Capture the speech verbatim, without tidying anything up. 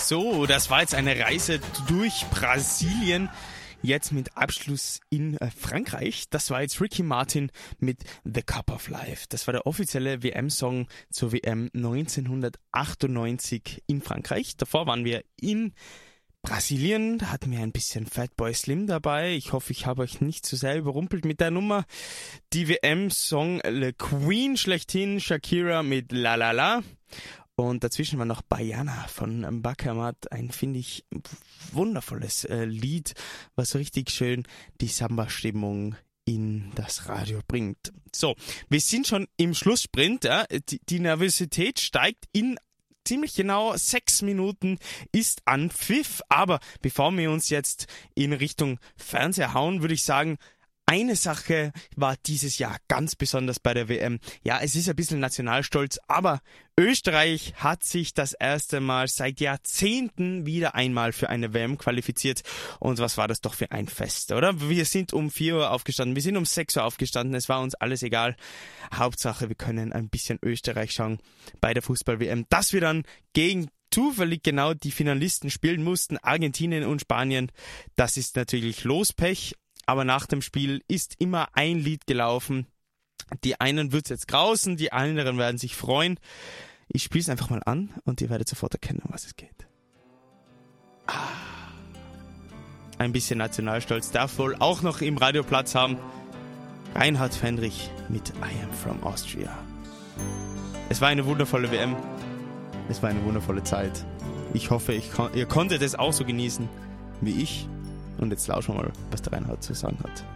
So, das war jetzt eine Reise durch Brasilien. Jetzt mit Abschluss in äh, Frankreich. Das war jetzt Ricky Martin mit The Cup of Life. Das war der offizielle W M-Song zur W M neunzehnhundertachtundneunzig in Frankreich. Davor waren wir in Brasilien, hatten wir ein bisschen Fatboy Slim dabei. Ich hoffe, ich habe euch nicht zu sehr überrumpelt mit der Nummer. Die W M-Song Le Queen schlechthin, Shakira mit La La La. Und dazwischen war noch Baiana von Bacamat, ein, finde ich, wundervolles äh, Lied, was richtig schön die Samba-Stimmung in das Radio bringt. So, wir sind schon im Schlusssprint. Ja? Die, die Nervosität steigt in ziemlich genau sechs Minuten ist Anpfiff. Aber bevor wir uns jetzt in Richtung Fernseher hauen, würde ich sagen, eine Sache war dieses Jahr ganz besonders bei der W M. Ja, es ist ein bisschen Nationalstolz, aber Österreich hat sich das erste Mal seit Jahrzehnten wieder einmal für eine W M qualifiziert. Und was war das doch für ein Fest, oder? Wir sind um vier Uhr aufgestanden, wir sind um sechs Uhr aufgestanden, es war uns alles egal. Hauptsache, wir können ein bisschen Österreich schauen bei der Fußball-W M. Dass wir dann gegen zufällig genau die Finalisten spielen mussten, Argentinien und Spanien, das ist natürlich Lospech. Aber nach dem Spiel ist immer ein Lied gelaufen. Die einen wird's jetzt grausen, die anderen werden sich freuen. Ich spiele es einfach mal an und ihr werdet sofort erkennen, um was es geht. Ah. Ein bisschen Nationalstolz darf wohl auch noch im Radio Platz haben. Reinhard Fendrich mit I Am From Austria. Es war eine wundervolle W M. Es war eine wundervolle Zeit. Ich hoffe, ich kon- ihr konntet es auch so genießen wie ich. Und jetzt lauschen wir mal, was der Reinhard zu sagen hat.